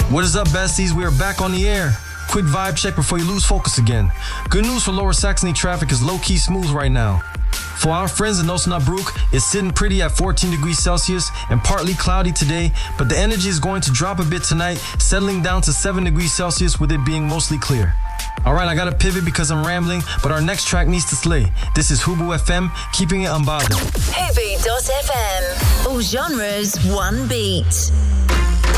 What is up, besties? We are back on the air. Quick vibe check before you lose focus again. Good news for Lower Saxony traffic is low-key smooth right now. For our friends in Osnabrück, it's sitting pretty at 14 degrees Celsius and partly cloudy today, but the energy is going to drop a bit tonight, settling down to 7 degrees Celsius with it being mostly clear. Alright, I gotta pivot because I'm rambling, but our next track needs to slay. This is Hubu FM, keeping it unbothered. Hubu.fm. All genres, one beat.